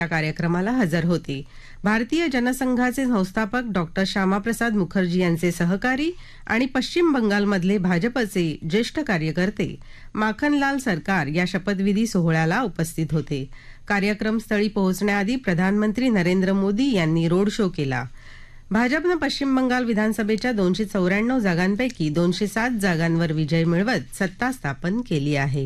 या कार्यक्रमाला हजर होते. भारतीय जनसंघाचे संस्थापक डॉक्टर श्यामाप्रसाद मुखर्जी यांचे सहकारी आणि पश्चिम बंगालमधले भाजपचे ज्येष्ठ कार्यकर्ते माखनलाल सरकार या शपथविधी सोहळ्याला उपस्थित होते. कार्यक्रम स्थळी पोहोचण्याआधी प्रधानमंत्री नरेंद्र मोदी यांनी रोड शो केला. भाजपनं पश्चिम बंगाल विधानसभेच्या 294 जागांपैकी 207 जागांवर विजय मिळवत सत्ता स्थापन केली आहे.